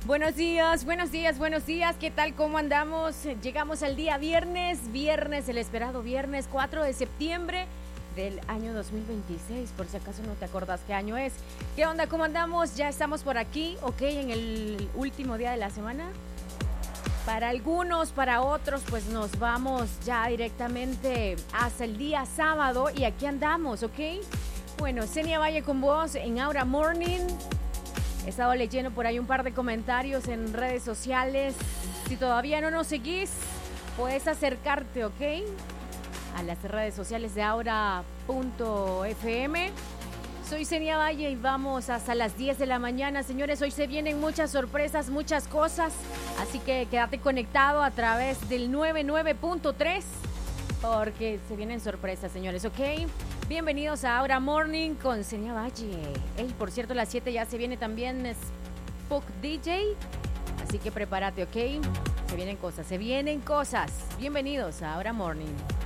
Buenos días, buenos días, buenos días. ¿Qué tal? ¿Cómo andamos? Llegamos al día viernes, el esperado viernes 4 de septiembre del año 2026. Por si acaso no te acordás qué año es. ¿Qué onda? ¿Cómo andamos? Ya estamos por aquí, ¿ok? En el último día de la semana. Para algunos, para otros, pues nos vamos ya directamente hasta el día sábado y aquí andamos, ¿ok? Bueno, Xenia Valle con vos en Aura Morning. He estado leyendo por ahí un par de comentarios en redes sociales. Si todavía no nos seguís, puedes acercarte, ¿ok? A las redes sociales de Aura.fm. Soy Xenia Valle y vamos hasta las 10 de la mañana. Señores, hoy se vienen muchas sorpresas, muchas cosas. Así que quédate conectado a través del 99.3 porque se vienen sorpresas, señores, ¿ok? Bienvenidos a Aura Morning con Xenia Valle. Por cierto, a las 7 ya se viene también Spook DJ. Así que prepárate, ¿ok? Se vienen cosas. Bienvenidos a Aura Morning.